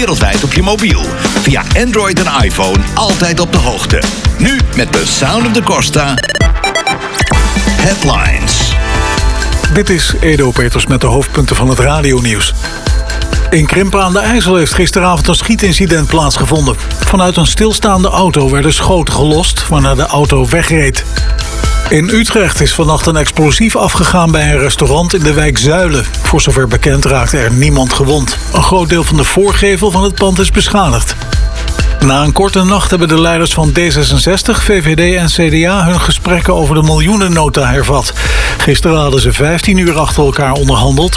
wereldwijd op je mobiel. Via Android en iPhone altijd op de hoogte. Nu met de Sound of the Costa Headlines. Dit is Edo Peters met de hoofdpunten van het radionieuws. In Krimpen aan de IJssel heeft gisteravond een schietincident plaatsgevonden. Vanuit een stilstaande auto werden schoten gelost, waarna de auto wegreed. In Utrecht is vannacht een explosief afgegaan bij een restaurant in de wijk Zuilen. Voor zover bekend raakte er niemand gewond. Een groot deel van de voorgevel van het pand is beschadigd. Na een korte nacht hebben de leiders van D66, VVD en CDA hun gesprekken over de miljoenennota hervat. Gisteren hadden ze 15 uur achter elkaar onderhandeld,